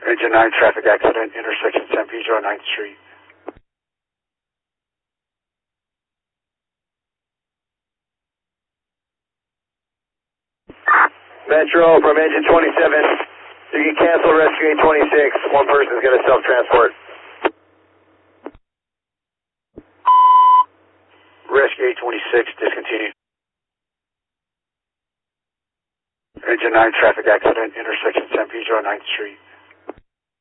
Engine 9 traffic accident, intersection San Pedro, 9th Street. Metro from engine 27. You can cancel rescue 826. One person's going to self-transport. Rescue 826, discontinued. Engine 9 traffic accident, intersection San Pedro, 9th Street.